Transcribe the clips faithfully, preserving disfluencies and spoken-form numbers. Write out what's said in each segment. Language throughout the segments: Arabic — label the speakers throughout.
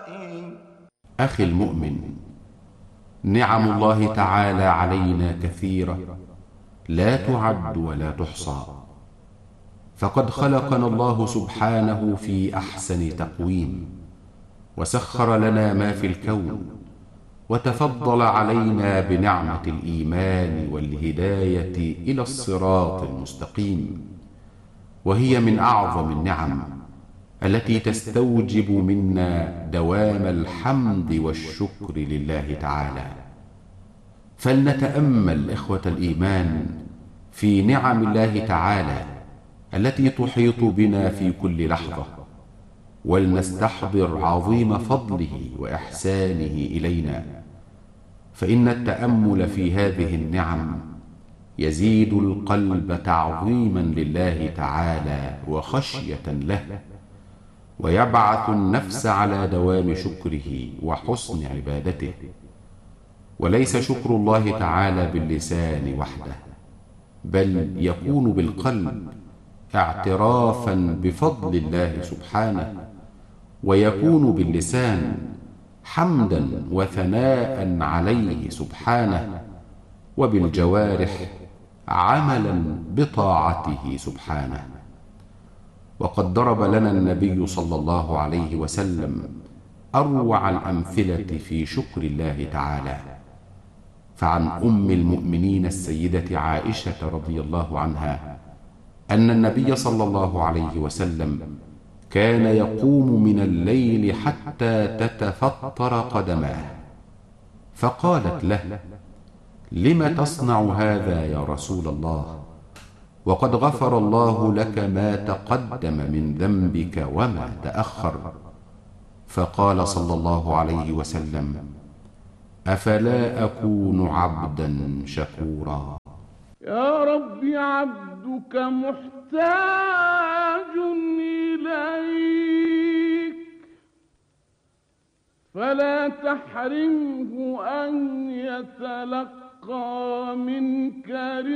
Speaker 1: أخي المؤمن، نعم الله تعالى علينا كثيرة لا تعد ولا تحصى، فقد خلقنا الله سبحانه في أحسن تقويم، وسخر لنا ما في الكون، وتفضل علينا بنعمة الإيمان والهداية إلى الصراط المستقيم، وهي من أعظم النعم التي تستوجب منا دوام الحمد والشكر لله تعالى. فلنتأمل إخوة الإيمان في نعم الله تعالى التي تحيط بنا في كل لحظة، ولنستحضر عظيم فضله وإحسانه إلينا، فإن التأمل في هذه النعم يزيد القلب تعظيما لله تعالى وخشية له، ويبعث النفس على دوام شكره وحسن عبادته. وليس شكر الله تعالى باللسان وحده، بل يكون بالقلب اعترافا بفضل الله سبحانه، ويكون باللسان حمدا وثناء عليه سبحانه، وبالجوارح عملا بطاعته سبحانه. وقد ضرب لنا النبي صلى الله عليه وسلم أروع الأمثلة في شكر الله تعالى، فعن أم المؤمنين السيدة عائشة رضي الله عنها أن النبي صلى الله عليه وسلم كان يقوم من الليل حتى تتفطر قدماه، فقالت له: لم تصنع هذا يا رسول الله؟ وقد غفر الله لك ما تقدم من ذنبك وما تأخر. فقال صلى الله عليه وسلم: أفلا أكون عبدا شكورا؟
Speaker 2: يا رب عبدك محتاج إليك، فلا تحرمه أن يتلقى منك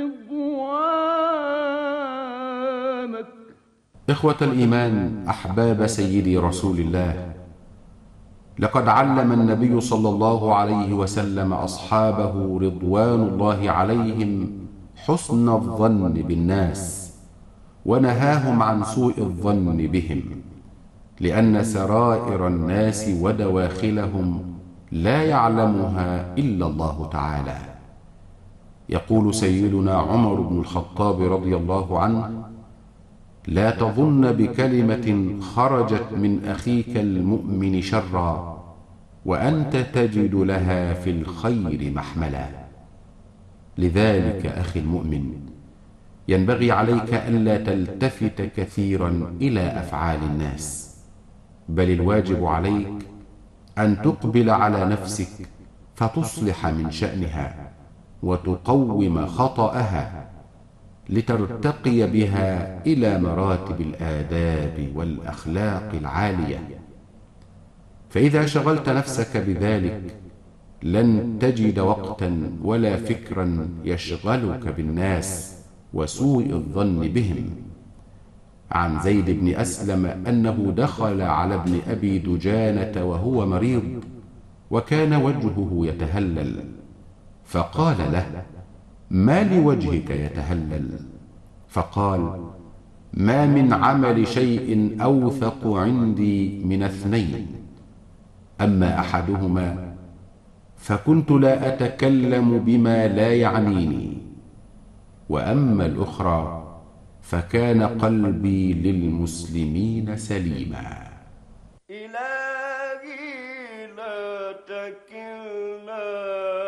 Speaker 2: رضوانك.
Speaker 1: إخوة الإيمان، أحباب سيدي رسول الله، لقد علم النبي صلى الله عليه وسلم أصحابه رضوان الله عليهم حسن الظن بالناس، ونهاهم عن سوء الظن بهم، لأن سرائر الناس ودواخلهم لا يعلمها إلا الله تعالى. يقول سيدنا عمر بن الخطاب رضي الله عنه: لا تظن بكلمة خرجت من أخيك المؤمن شرا وأنت تجد لها في الخير محملا. لذلك أخي المؤمن، ينبغي عليك ألا تلتفت كثيرا إلى أفعال الناس، بل الواجب عليك أن تقبل على نفسك فتصلح من شأنها وتقوم خطأها، لترتقي بها إلى مراتب الآداب والأخلاق العالية. فإذا شغلت نفسك بذلك لن تجد وقتا ولا فكرا يشغلك بالناس وسوء الظن بهم. عن زيد بن أسلم أنه دخل على ابن أبي دجانة وهو مريض، وكان وجهه يتهلل، فقال له: ما لوجهك يتهلل؟ فقال: ما من عمل شيء أوثق عندي من اثنين، أما أحدهما فكنت لا أتكلم بما لا يعنيني، وأما الأخرى فكان قلبي للمسلمين سليما.
Speaker 3: إلهي لا تكلنا